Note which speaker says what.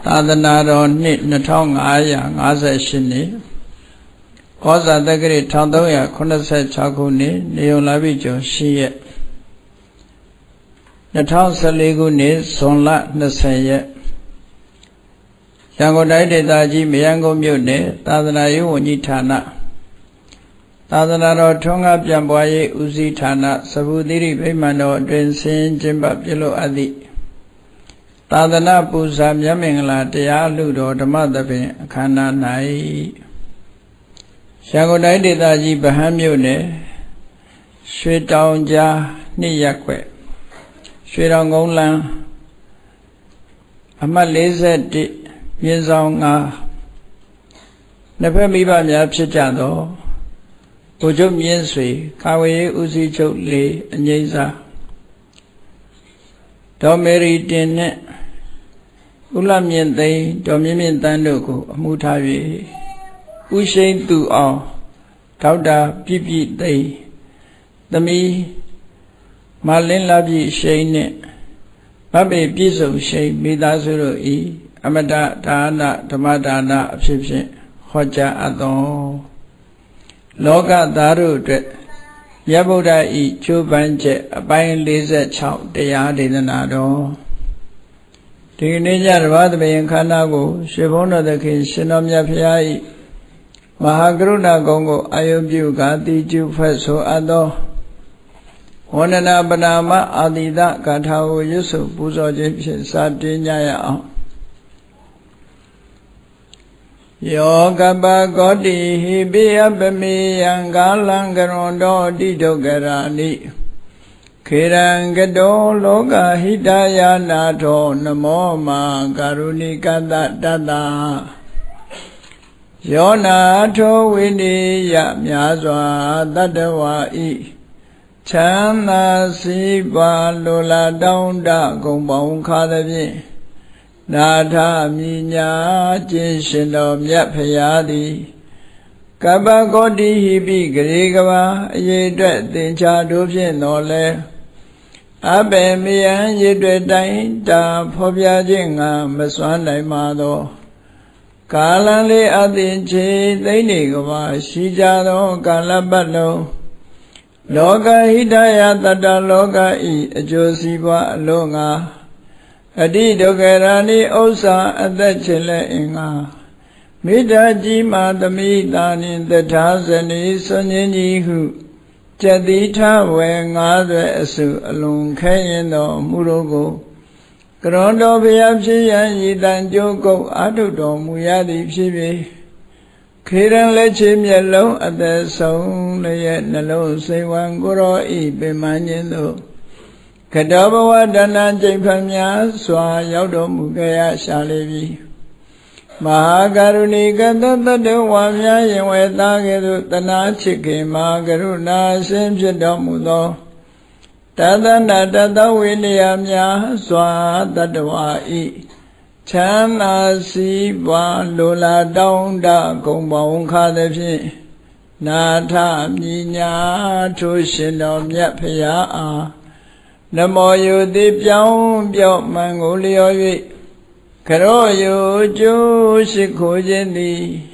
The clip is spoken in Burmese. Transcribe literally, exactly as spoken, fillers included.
Speaker 1: သာသနာတော်နှစ်နှစ်ထောင်ငါးရာငါးဆယ်ရှစ်နှစ်ဩဇာတက္ကရာတစ်သုံးရာခုနှစ်ဆယ်ခြောက်ခုနှစ်နေုံလာပြီကျော်ရှစ်ရက်နှစ်ထောင်ဆယ်လေးခုနှစ်ဇွန်လနှစ်ဆယ်ရက်ရန်ကုန်တိုင်းဒေသကြီးမရန်ကုန်မြို့နယ်သာသနာရေးဝန်ကြီးဌာနသာသနာတော်ထွန်းကားပြန်ပွားရေးဦးစီးဌာနစဗုသီရိဗိမာန်တော်အတွင်ဆင်းကျင်းပပြုလုပ်အပ်သည့်သာသနာပူဇာမြတ်မင်္ဂလာတရားလူတော်ဓမ္မသဖြင့်အခမ်းအနား၌ရန်ကုန်တိုင်းဒေသကြီးဗဟန်းမြို့နယ်ရွှေတောင်ကြားနှစ်ရပ်ကွက်ရွှေတောင်ကုန်းလမ်းအမှတ်လေးဆယ်တစ်မြင်းဆောင်ငါနှစ်ဖက်မိဘများဖြစ်ကြသောဗိုလ်ချုပ်မြင့်ဆွေကာဝေးဦးစီးချုပ်လေးအငိမ့်စာဒေါ်မေရီတင်နှင့်ဦးလမြင့်သိန်းဒေါ်မြင့်မြင့်တန်းတို့ကိုအမှုထား၍ဦးရှိန်သူအောင်ဒေါက်တာပြည့်ပြည့်သိန်းသမီးမလင်းလာပြည့်ရှိန်နှင့်မပေပြည့်စုံရှိန်မိသားစုတို့၏အမတဒါနဓမ္မဒါနအဖြစ်ဖြင့်ဟောကြားအပ်သောလောကသားတို့အတွက်မြတ်ဗုဒ္ဓ၏ကျိုးပန်းချက်အပိုင်းလေးဆယ်ခြောက်တရားဒေသနာတော်ဒီနေ့ညတပါးသဘင်ခန္ဓာကိုရွှေဘုန်းတော်သခင်ရှင်တော်မြတ်ဖရာ၏မဟာကရုဏာကုံကိုအာယုပြုကာတိကျုဖက်ဆိုအပ်သောဝန္ဒနာပနာမအာတိတဂါထာကိုရွတ်ဆိုပူဇော်ခြင်းဖြင့်စတင်ကြရအောင်ယောကပကောတိဟိပိယပမေယံကာလံကရွန်တော်တိဒုက္ခရာနိခေရံကတောလောကဟိတယာနာထောနမောမာကာရုဏိကတတတယောနာထောဝိနိယမြာစွာတတဝါဤချမ်းသာစီပါလိုလားတောင်းတဂုံပေါင်းခါသဖြင့်နာထမြညာကျင့်ရှင်တော်မြတ်ဖရာသည်ကပ္ပကောတိဟိပိဂရေကဘာအရေးအတွက်သင်္ချာတို့ဖြင့်တော်လဲအဘေမယံရည်တွေတိုင်းတာဖော်ပြခြင်းငါမစွမ်းနိုင်ပါသောကာလလေးအသင်ချေသိမ့်နေကဘာရှိကြသောကာလပတ်လုံးလောကဟိတယတတလောကဤအကျိုးစီးပွားအလို့ငါအတိဒုက္ခရာနိဥစ္စာအသက်ချေလက်အင်္ဂါမိတ္တကြီးမာသမိတာနှင့်တထာဇနီဆွန်ញင်းကြီးဟုကျက်တိထဝေငါးသွဲအစုအလွန်ခဲရင်တော်မူတို့ကိုကရွန်တော်ဘုရားဖြစ်ရန်ရည်တန်ကြိုးကုပ်အာထုတော်မူရသည်ဖြစ်ပြီးခေရန်လက်ချေမျက်လုံးအသက်ဆုံးလည်းနှလုံးစိတ်ဝံကိုရောဤပင်မခြင်းတို့ကတောဘဝတဏ္ဍကျိန်ဖန်များစွာရောက်တော်မူခဲ့ရရှာလေပြီမဟာကရုဏီကတတတဝါများရင်ဝဲသားကဲ့သို့တနာချစ်ခင်မဟာကရုဏာရှင်ဖြစ်တော်မူသောတသနာတတဝိနည်းများစွာတတဝါဤချမ်းသာစီးပွားလိုလားတောင်းတဂုံပေါင်းခါသဖြင့်နာထမြညာထိုရှင်တော်မြတ်ဖရာအားနမောယုတိပြောင်းပြော့မှန်ကိုလျော်၍ကရောယုကျိုးရှိခိုးခြင်းသည်